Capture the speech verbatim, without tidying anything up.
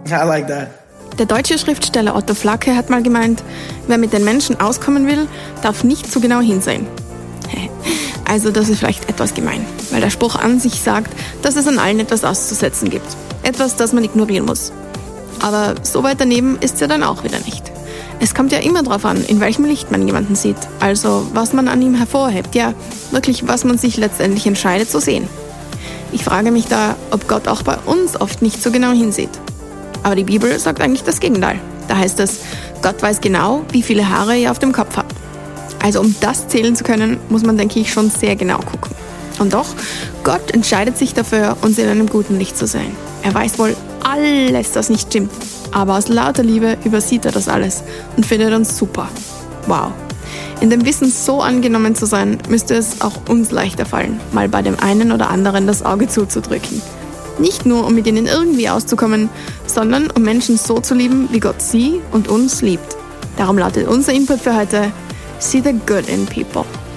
I like that. Der deutsche Schriftsteller Otto Flake hat mal gemeint, wer mit den Menschen auskommen will, darf nicht zu genau hinsehen. Also das ist vielleicht etwas gemein, weil der Spruch an sich sagt, dass es an allen etwas auszusetzen gibt. Etwas, das man ignorieren muss. Aber so weit daneben ist es ja dann auch wieder nicht. Es kommt ja immer darauf an, in welchem Licht man jemanden sieht. Also was man an ihm hervorhebt. Ja, wirklich, was man sich letztendlich entscheidet zu sehen. Ich frage mich da, ob Gott auch bei uns oft nicht so genau hinsieht. Aber die Bibel sagt eigentlich das Gegenteil. Da heißt es, Gott weiß genau, wie viele Haare ihr auf dem Kopf habt. Also um das zählen zu können, muss man, denke ich, schon sehr genau gucken. Und doch, Gott entscheidet sich dafür, uns in einem guten Licht zu sehen. Er weiß wohl alles, das nicht stimmt. Aber aus lauter Liebe übersieht er das alles und findet uns super. Wow. In dem Wissen, so angenommen zu sein, müsste es auch uns leichter fallen, mal bei dem einen oder anderen das Auge zuzudrücken. Nicht nur, um mit ihnen irgendwie auszukommen, sondern um Menschen so zu lieben, wie Gott sie und uns liebt. Darum lautet unser Input für heute: See the good in people.